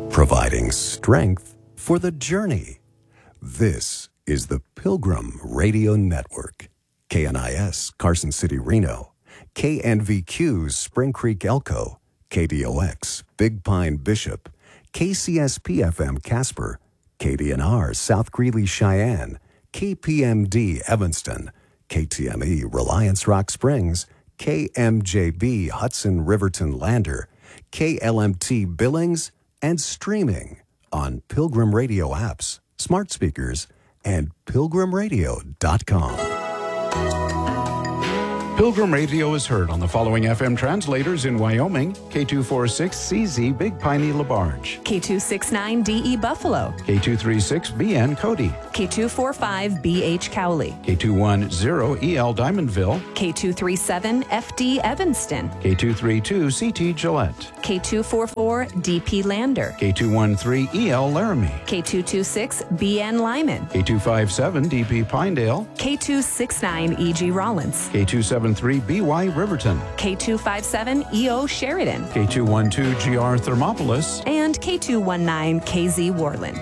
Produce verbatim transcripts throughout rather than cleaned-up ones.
providing strength for the journey. This is the Pilgrim Radio Network. K N I S, Carson City, Reno. K N V Q's Spring Creek, Elko. K D O X, Big Pine, Bishop. K C S P F M, Casper. K D N R, South Greeley, Cheyenne. K P M D, Evanston. K T M E, Reliance Rock Springs. K M J B, Hudson, Riverton, Lander. K L M T, Billings, and streaming on Pilgrim Radio apps, smart speakers, and pilgrim radio dot com. Pilgrim Radio is heard on the following F M translators in Wyoming: K two forty-six C Z Big Piney LaBarge, K two sixty-nine D E Buffalo, K two thirty-six B N Cody, K two forty-five B H Cowley, K two ten E L Diamondville, K two thirty-seven F D Evanston, K two thirty-two C T Gillette, K two forty-four D P Lander, K two thirteen E L Laramie, K two twenty-six B N Lyman, K two fifty-seven D P Pinedale, K two sixty-nine E G Rollins, K two seventy-three B Y Riverton, K two fifty-seven E O Sheridan, K two twelve G R Thermopolis, and K two nineteen K Z Worland.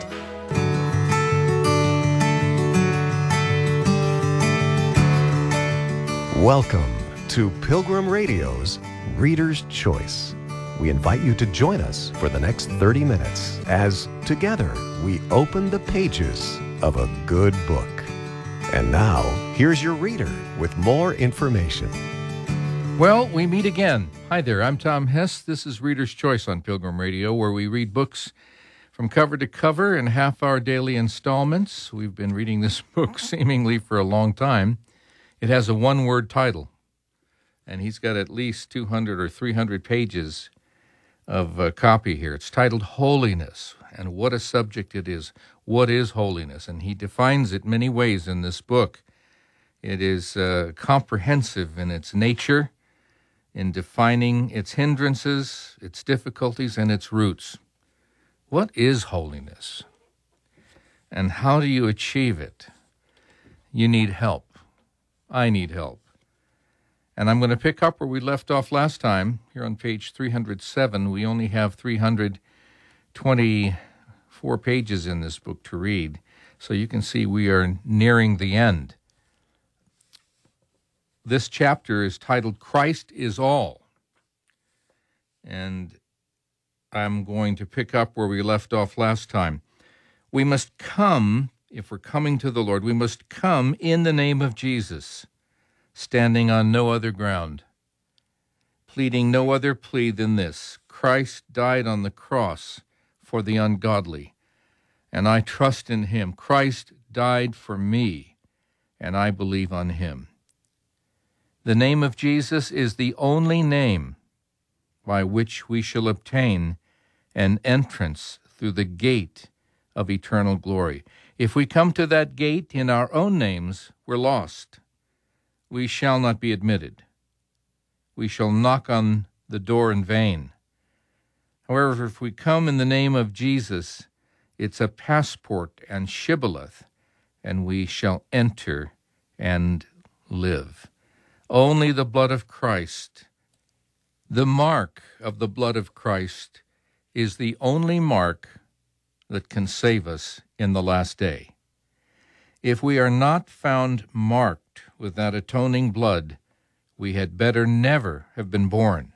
Welcome to Pilgrim Radio's Reader's Choice. We invite you to join us for the next thirty minutes as together we open the pages of a good book. And now, here's your reader with more information. Well, we meet again. Hi there, I'm Tom Hess. This is Reader's Choice on Pilgrim Radio, where we read books from cover to cover in half-hour daily installments. We've been reading this book seemingly for a long time. It has a one-word title, and he's got at least two hundred or three hundred pages of uh, copy here. It's titled Holiness, and what a subject it is. What is holiness? And he defines it many ways in this book. It is uh, comprehensive in its nature, in defining its hindrances, its difficulties, and its roots. What is holiness? And how do you achieve it? You need help. I need help. And I'm going to pick up where we left off last time, here on page three hundred seven. We only have three hundred twenty-four pages in this book to read, so you can see we are nearing the end. This chapter is titled Christ is All, and I'm going to pick up where we left off last time. We must come, if we're coming to the Lord, we must come in the name of Jesus, standing on no other ground, pleading no other plea than this: Christ died on the cross for the ungodly, and I trust in him. Christ died for me, and I believe on him. The name of Jesus is the only name by which we shall obtain an entrance through the gate of eternal glory. If we come to that gate in our own names, we're lost. We shall not be admitted. We shall knock on the door in vain. However, if we come in the name of Jesus, it's a passport and shibboleth, and we shall enter and live. Only the blood of Christ, the mark of the blood of Christ, is the only mark that can save us in the last day. If we are not found marked with that atoning blood, we had better never have been born.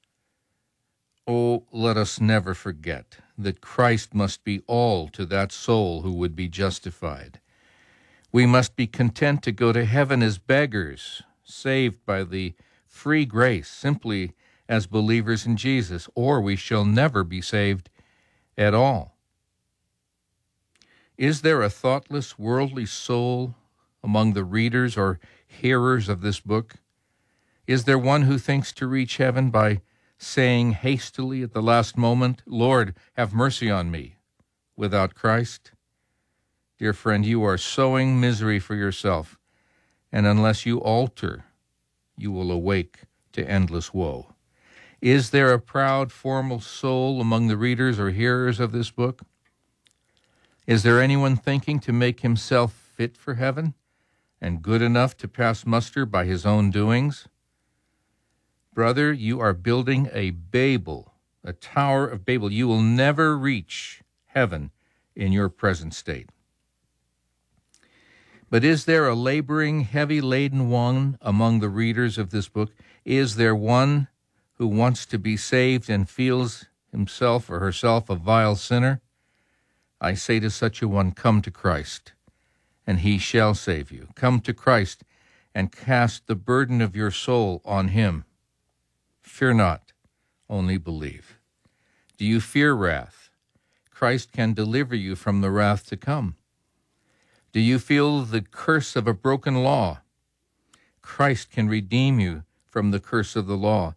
Oh, let us never forget that Christ must be all to that soul who would be justified. We must be content to go to heaven as beggars, saved by the free grace, simply as believers in Jesus, or we shall never be saved at all. Is there a thoughtless, worldly soul among the readers or hearers of this book? Is there one who thinks to reach heaven by saying hastily at the last moment, Lord, have mercy on me, without Christ? Dear friend, you are sowing misery for yourself, and unless you alter, you will awake to endless woe. Is there a proud, formal soul among the readers or hearers of this book? Is there anyone thinking to make himself fit for heaven and good enough to pass muster by his own doings? Brother, you are building a Babel a Tower of Babel. You will never reach heaven in your present state. But is there a laboring, heavy-laden one among the readers of this book? Is there one who wants to be saved and feels himself or herself a vile sinner? I say to such a one, come to Christ, and he shall save you. Come to Christ and cast the burden of your soul on him. Fear not, only believe. Do you fear wrath? Christ can deliver you from the wrath to come. Do you feel the curse of a broken law? Christ can redeem you from the curse of the law.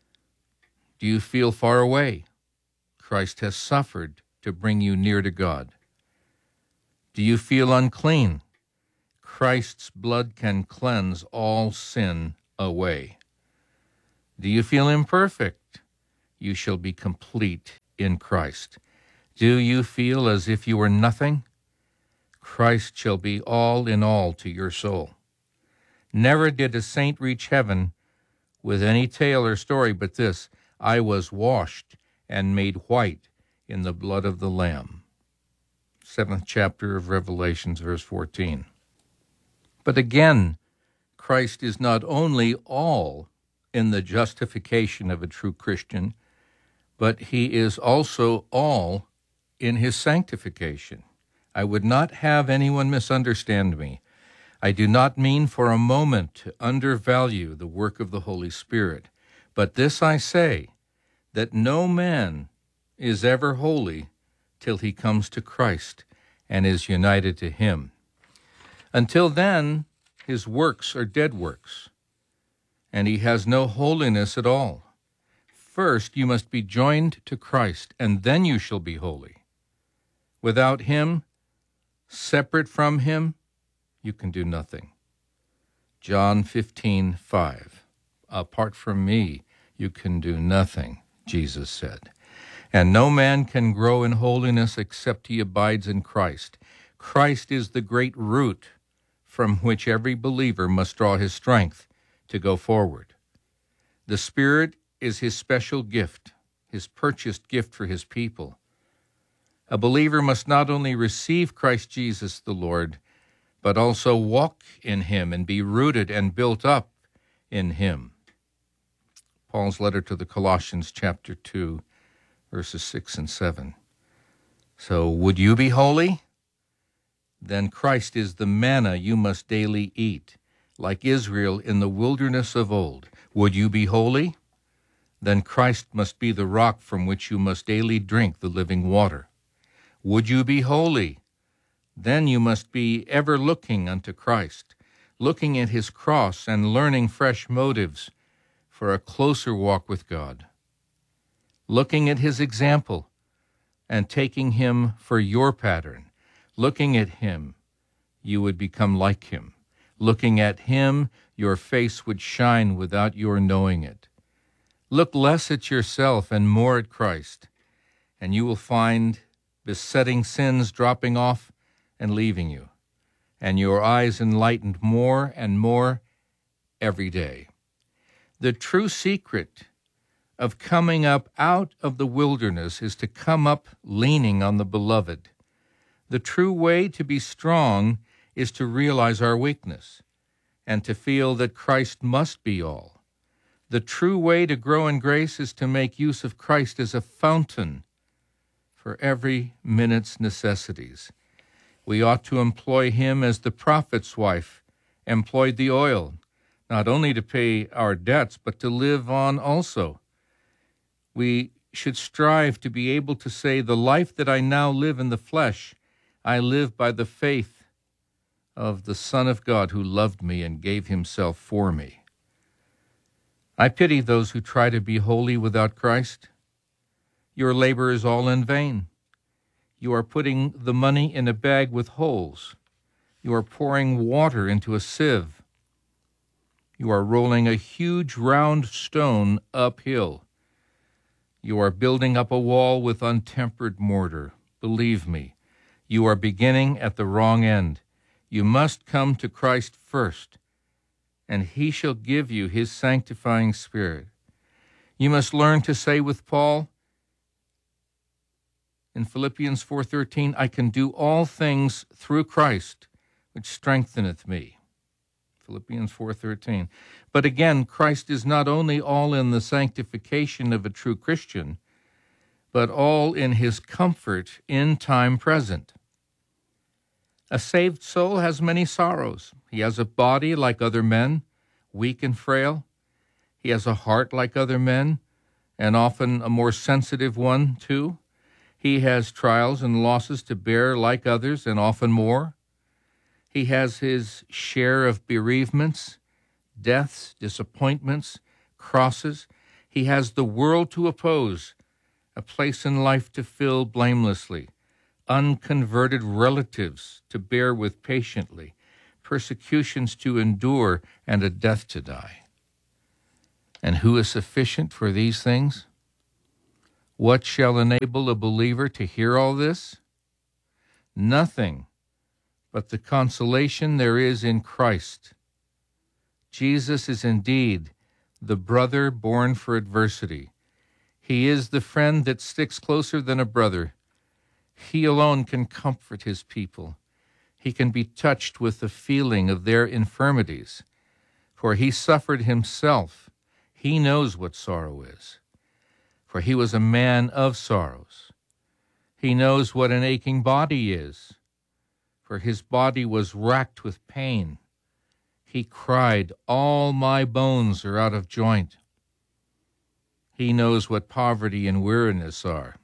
Do you feel far away? Christ has suffered to bring you near to God. Do you feel unclean? Christ's blood can cleanse all sin away. Do you feel imperfect? You shall be complete in Christ. Do you feel as if you were nothing? Christ shall be all in all to your soul. Never did a saint reach heaven with any tale or story but this: I was washed and made white in the blood of the Lamb. Seventh chapter of Revelations, verse fourteen. But again, Christ is not only all in the justification of a true Christian, but he is also all in his sanctification. I would not have anyone misunderstand me. I do not mean for a moment to undervalue the work of the Holy Spirit, but this I say, that no man is ever holy till he comes to Christ and is united to him. Until then, his works are dead works, and he has no holiness at all. First, you must be joined to Christ, and then you shall be holy. Without him, separate from him, you can do nothing. John fifteen five. Apart from me, you can do nothing, Jesus said. And no man can grow in holiness except he abides in Christ. Christ is the great root from which every believer must draw his strength to go forward. The Spirit is his special gift, his purchased gift for his people. A believer must not only receive Christ Jesus the Lord, but also walk in him and be rooted and built up in him. Paul's letter to the Colossians, chapter two, verses six and seven. So, would you be holy? Then Christ is the manna you must daily eat, like Israel in the wilderness of old. Would you be holy? Then Christ must be the rock from which you must daily drink the living water. Would you be holy? Then you must be ever looking unto Christ, looking at his cross and learning fresh motives for a closer walk with God. Looking at his example and taking him for your pattern. Looking at him, you would become like him. Looking at him, your face would shine without your knowing it. Look less at yourself and more at Christ, and you will find besetting sins dropping off and leaving you, and your eyes enlightened more and more every day. The true secret of coming up out of the wilderness is to come up leaning on the Beloved. The true way to be strong is to realize our weakness and to feel that Christ must be all. The true way to grow in grace is to make use of Christ as a fountain for every minute's necessities. We ought to employ him as the prophet's wife employed the oil, not only to pay our debts, but to live on also. We should strive to be able to say, the life that I now live in the flesh, I live by the faith of the Son of God who loved me and gave himself for me. I pity those who try to be holy without Christ. Your labor is all in vain. You are putting the money in a bag with holes. You are pouring water into a sieve. You are rolling a huge round stone uphill. You are building up a wall with untempered mortar. Believe me, you are beginning at the wrong end. You must come to Christ first, and he shall give you his sanctifying Spirit. You must learn to say with Paul, in Philippians four thirteen, I can do all things through Christ, which strengtheneth me. Philippians four thirteen. But again, Christ is not only all in the sanctification of a true Christian, but all in his comfort in time present. A saved soul has many sorrows. He has a body like other men, weak and frail. He has a heart like other men, and often a more sensitive one, too. He has trials and losses to bear like others, and often more. He has his share of bereavements, deaths, disappointments, crosses. He has the world to oppose, a place in life to fill blamelessly, unconverted relatives to bear with patiently, persecutions to endure, and a death to die. And who is sufficient for these things? What shall enable a believer to hear all this? Nothing but the consolation there is in Christ. Jesus is indeed the brother born for adversity. He is the friend that sticks closer than a brother. He alone can comfort his people. He can be touched with the feeling of their infirmities, for he suffered himself. He knows what sorrow is, for he was a man of sorrows. He knows what an aching body is, for his body was racked with pain. He cried, "All my bones are out of joint." He knows what poverty and weariness are,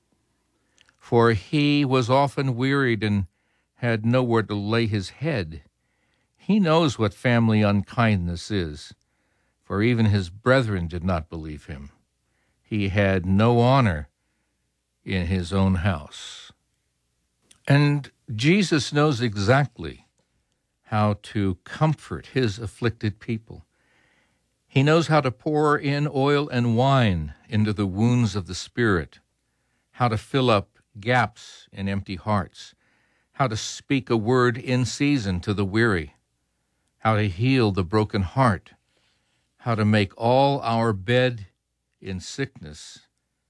for he was often wearied and had nowhere to lay his head. He knows what family unkindness is, for even his brethren did not believe him. He had no honor in his own house. And Jesus knows exactly how to comfort his afflicted people. He knows how to pour in oil and wine into the wounds of the Spirit, how to fill up gaps in empty hearts, how to speak a word in season to the weary, how to heal the broken heart, how to make all our bed in sickness,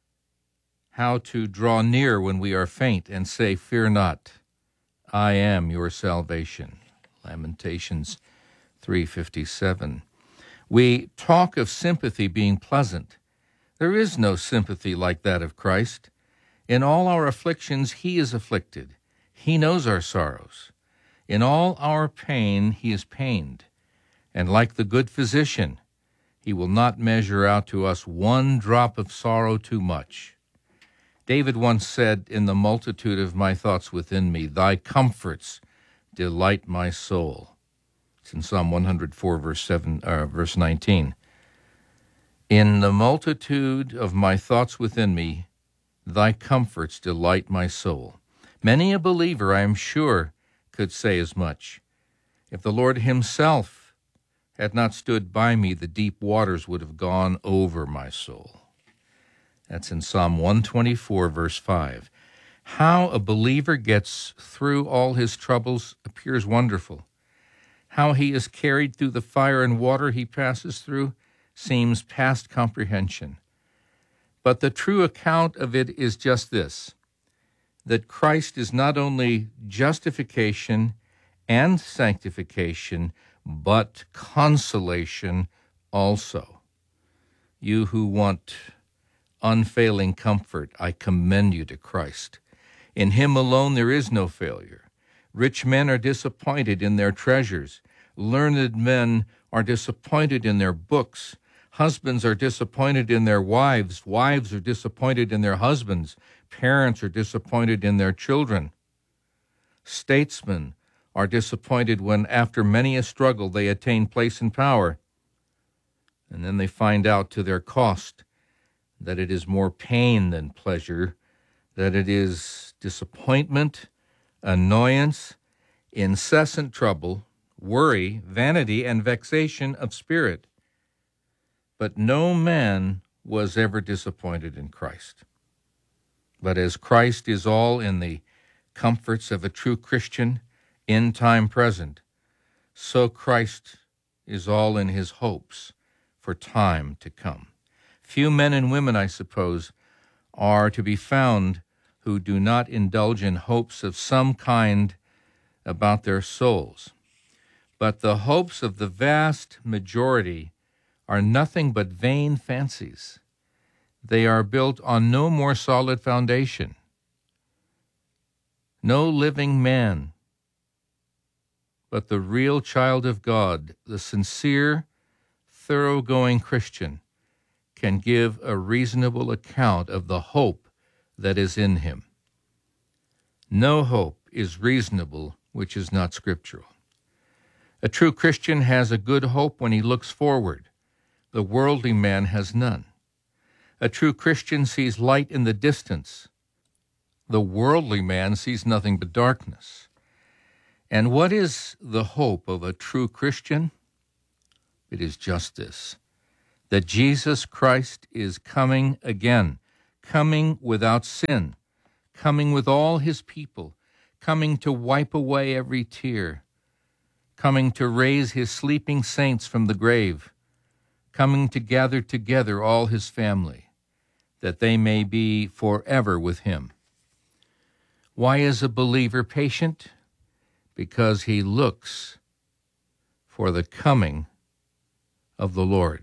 how to draw near when we are faint and say, "Fear not, I am your salvation." Lamentations three fifty-seven. We talk of sympathy being pleasant. There is no sympathy like that of Christ. In all our afflictions, he is afflicted. He knows our sorrows. In all our pain, he is pained. And like the good physician, he will not measure out to us one drop of sorrow too much. David once said, "In the multitude of my thoughts within me, thy comforts delight my soul." It's in Psalm one hundred four, verse seven, uh, verse nineteen. "In the multitude of my thoughts within me, thy comforts delight my soul." Many a believer, I am sure, could say as much. If the Lord himself had not stood by me, the deep waters would have gone over my soul. That's in Psalm one twenty-four, verse five. How a believer gets through all his troubles appears wonderful. How he is carried through the fire and water he passes through seems past comprehension. But the true account of it is just this, that Christ is not only justification and sanctification, but consolation also. You who want unfailing comfort, I commend you to Christ. In him alone there is no failure. Rich men are disappointed in their treasures. Learned men are disappointed in their books. Husbands are disappointed in their wives. Wives are disappointed in their husbands. Parents are disappointed in their children. Statesmen are disappointed when, after many a struggle, they attain place and power. And then they find out to their cost that it is more pain than pleasure, that it is disappointment, annoyance, incessant trouble, worry, vanity, and vexation of spirit. But no man was ever disappointed in Christ. But as Christ is all in the comforts of a true Christian in time present, so Christ is all in his hopes for time to come. Few men and women, I suppose, are to be found who who do not indulge in hopes of some kind about their souls. But the hopes of the vast majority are nothing but vain fancies. They are built on no more solid foundation. No living man, but the real child of God, the sincere, thoroughgoing Christian, can give a reasonable account of the hope that is in him. No hope is reasonable which is not scriptural. A true Christian has a good hope when he looks forward. The worldly man has none. A true Christian sees light in the distance. The worldly man sees nothing but darkness. And what is the hope of a true Christian? It is just this, that Jesus Christ is coming again, coming without sin, coming with all his people, coming to wipe away every tear, coming to raise his sleeping saints from the grave, coming to gather together all his family, that they may be forever with him. Why is a believer patient? Because he looks for the coming of the Lord.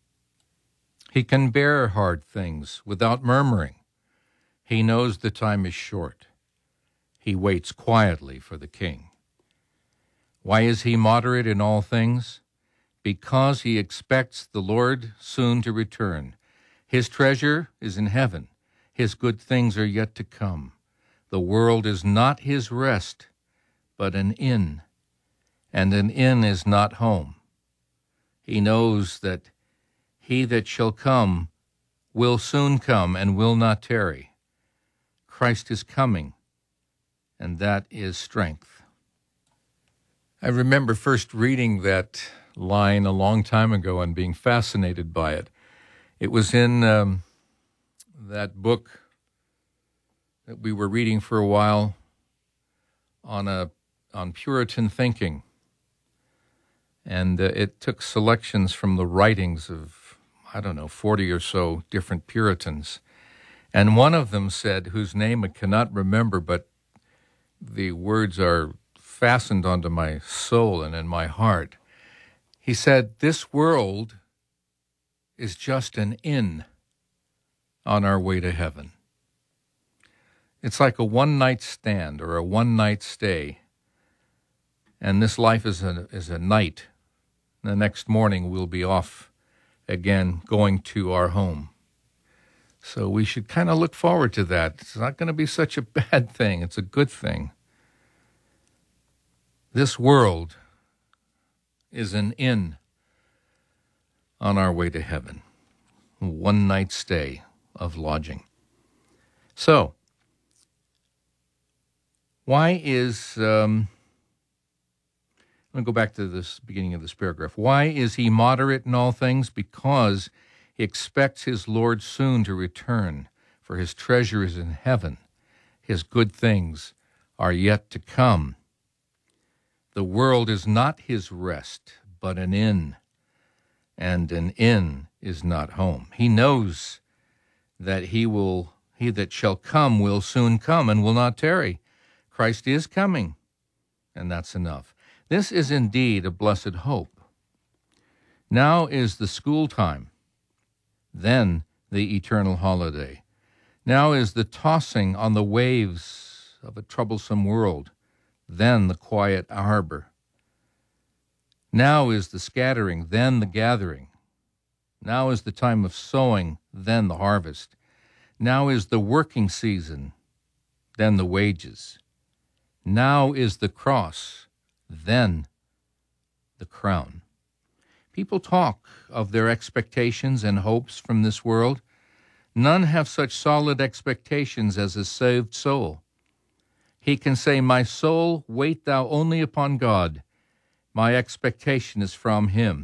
He can bear hard things without murmuring. He knows the time is short. He waits quietly for the King. Why is he moderate in all things? Because he expects the Lord soon to return. His treasure is in heaven. His good things are yet to come. The world is not his rest, but an inn, and an inn is not home. He knows that he that shall come will soon come and will not tarry. Christ is coming, and that is strength. I remember first reading that line a long time ago and being fascinated by it. It was in um, that book that we were reading for a while on a on Puritan thinking, and uh, it took selections from the writings of, I don't know, forty or so different Puritans, and one of them said, whose name I cannot remember, but the words are fastened onto my soul and in my heart. He said, "This world is just an inn on our way to heaven." It's like a one-night stand or a one-night stay. And this life is a, is a night. The next morning we'll be off again, going to our home. So we should kind of look forward to that. It's not going to be such a bad thing. It's a good thing. This world is an inn on our way to heaven. A one-night stay of lodging. So, why is, um, I'm going to go back to this beginning of this paragraph. Why is he moderate in all things? Because he expects his Lord soon to return, for his treasure is in heaven. His good things are yet to come. The world is not his rest, but an inn, and an inn is not home. He knows that he will, he that shall come will soon come and will not tarry. Christ is coming, and that's enough. This is indeed a blessed hope. Now is the school time, then the eternal holiday. Now is the tossing on the waves of a troublesome world, then the quiet harbor. Now is the scattering, then the gathering. Now is the time of sowing, then the harvest. Now is the working season, then the wages. Now is the cross, then the crown. People talk of their expectations and hopes from this world. None have such solid expectations as a saved soul. He can say, "My soul, wait thou only upon God. My expectation is from him."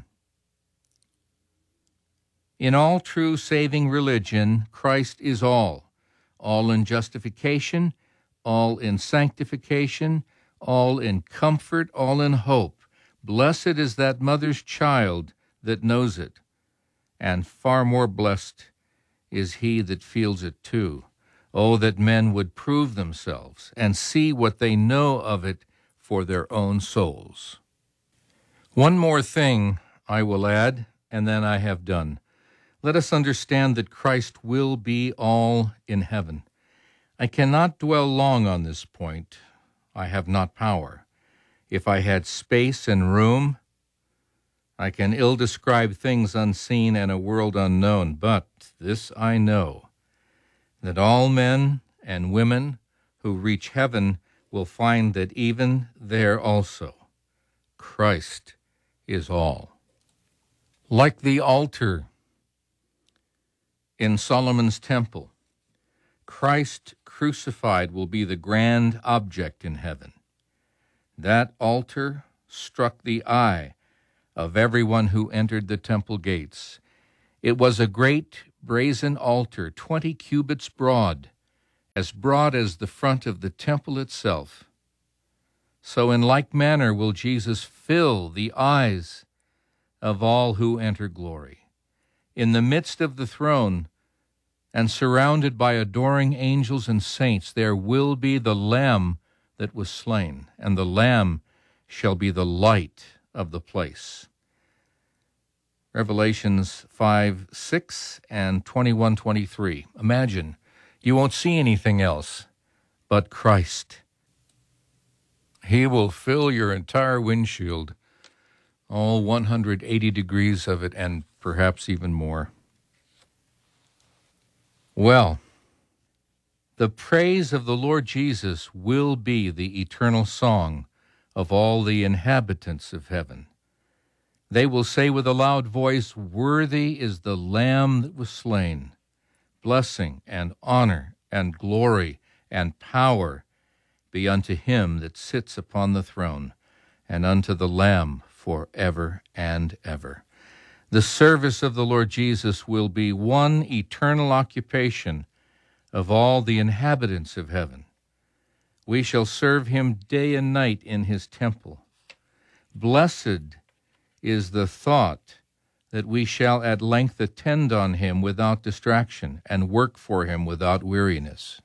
In all true saving religion, Christ is all, all in justification, all in sanctification, all in comfort, all in hope. Blessed is that mother's child that knows it, and far more blessed is he that feels it too. Oh, that men would prove themselves and see what they know of it for their own souls. One more thing I will add, and then I have done. Let us understand that Christ will be all in heaven. I cannot dwell long on this point. I have not power. If I had space and room, I can ill describe things unseen and a world unknown, but this I know, that all men and women who reach heaven will find that even there also, Christ is all. Like the altar in Solomon's temple, Christ crucified will be the grand object in heaven. That altar struck the eye of everyone who entered the temple gates. It was a great brazen altar, twenty cubits broad, as broad as the front of the temple itself. So in like manner will Jesus fill the eyes of all who enter glory. In the midst of the throne, and surrounded by adoring angels and saints, there will be the Lamb that was slain, and the Lamb shall be the light of the place. Revelations five, six, and twenty-one, twenty-three. Imagine, you won't see anything else but Christ. He will fill your entire windshield, all one hundred eighty degrees of it, and perhaps even more. Well, the praise of the Lord Jesus will be the eternal song of all the inhabitants of heaven. They will say with a loud voice, "Worthy is the Lamb that was slain. Blessing and honor and glory and power be unto him that sits upon the throne, and unto the Lamb forever and ever." The service of the Lord Jesus will be one eternal occupation of all the inhabitants of heaven. We shall serve him day and night in his temple. Blessed is the thought that we shall at length attend on him without distraction and work for him without weariness.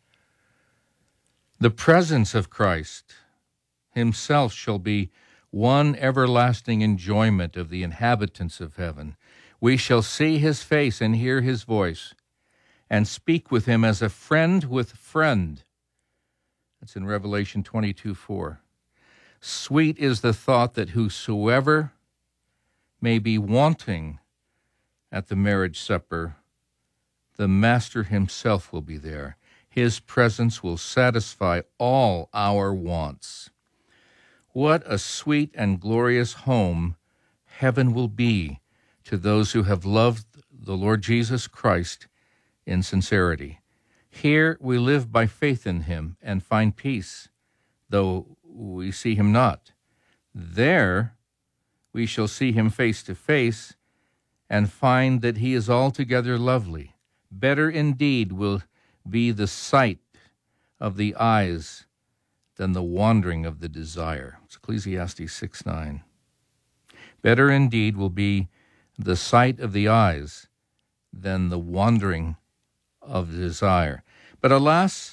The presence of Christ himself shall be one everlasting enjoyment of the inhabitants of heaven. We shall see his face and hear his voice, and speak with him as a friend with friend. That's in Revelation twenty-two, four. Sweet is the thought that whosoever may be wanting at the marriage supper, the Master himself will be there. His presence will satisfy all our wants. What a sweet and glorious home heaven will be to those who have loved the Lord Jesus Christ in sincerity. Here we live by faith in him and find peace, though we see him not. There we shall see him face to face and find that he is altogether lovely. Better indeed will be the sight of the eyes than the wandering of the desire. It's Ecclesiastes six, nine. Better indeed will be the sight of the eyes than the wandering of desire. But alas,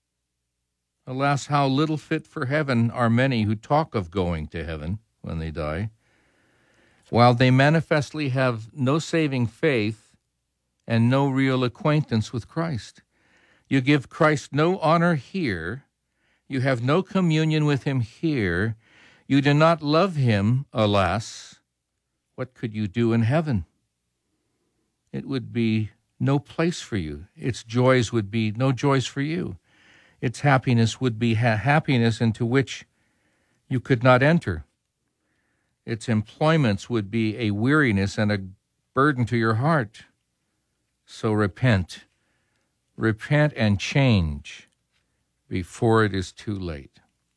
alas, how little fit for heaven are many who talk of going to heaven when they die, while they manifestly have no saving faith and no real acquaintance with Christ. You give Christ no honor here. You have no communion with him here. You do not love him, alas. What could you do in heaven? It would be no place for you. Its joys would be no joys for you. Its happiness would be ha- happiness into which you could not enter. Its employments would be a weariness and a burden to your heart. So repent. Repent and change before it is too late.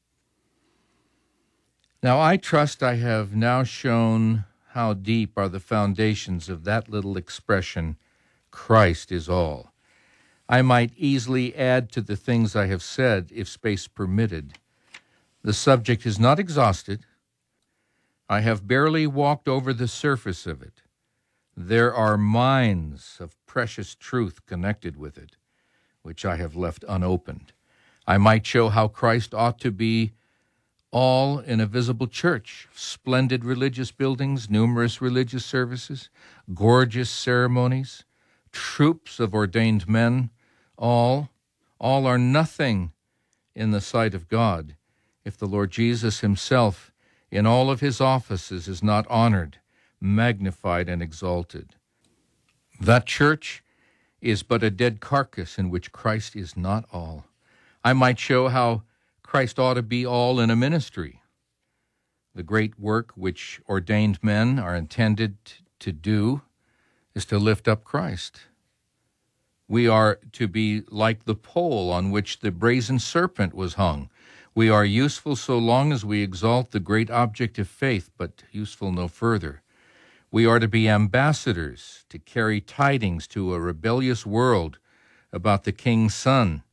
Now, I trust I have now shown how deep are the foundations of that little expression, Christ is all. I might easily add to the things I have said if space permitted. The subject is not exhausted. I have barely walked over the surface of it. There are mines of precious truth connected with it, which I have left unopened. I might show how Christ ought to be all in a visible church, splendid religious buildings, numerous religious services, gorgeous ceremonies, troops of ordained men, all, all are nothing in the sight of God if the Lord Jesus himself in all of his offices is not honored, magnified, and exalted. That church is but a dead carcass in which Christ is not all. I might show how Christ ought to be all in a ministry. The great work which ordained men are intended to do is to lift up Christ. We are to be like the pole on which the brazen serpent was hung. We are useful so long as we exalt the great object of faith, but useful no further. We are to be ambassadors, to carry tidings to a rebellious world about the King's Son.